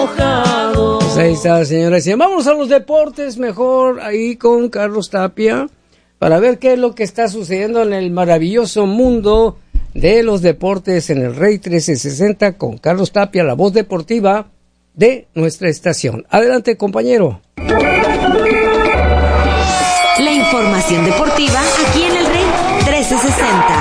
mojado. Pues ahí está, señores. Y vamos a los deportes mejor ahí con Carlos Tapia para ver qué es lo que está sucediendo en el maravilloso mundo de los deportes en el Rey 1360 con Carlos Tapia, la voz deportiva de nuestra estación. Adelante, compañero. La información deportiva aquí en el Rey 1360.